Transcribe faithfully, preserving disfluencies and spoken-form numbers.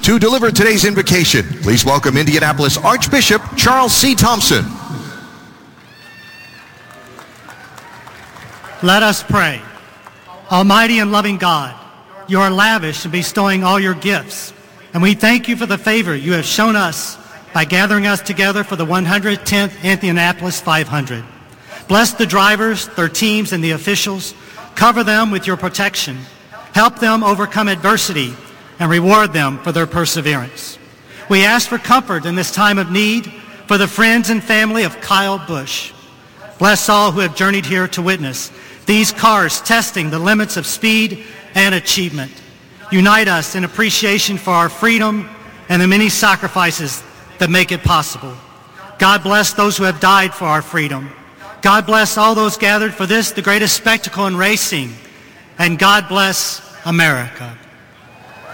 To deliver today's invocation, please welcome Indianapolis Archbishop Charles C. Thompson. Let us pray. Almighty and loving God, you are lavish in bestowing all your gifts, and we thank you for the favor you have shown us by gathering us together for the one hundred tenth Indianapolis five hundred. Bless the drivers, their teams, and the officials. Cover them with your protection. Help them overcome adversity and reward them for their perseverance. We ask for comfort in this time of need for the friends and family of Kyle Busch. Bless all who have journeyed here to witness these cars testing the limits of speed and achievement. Unite us in appreciation for our freedom and the many sacrifices that make it possible. God bless those who have died for our freedom. God bless all those gathered for this, the greatest spectacle in racing. And God bless America.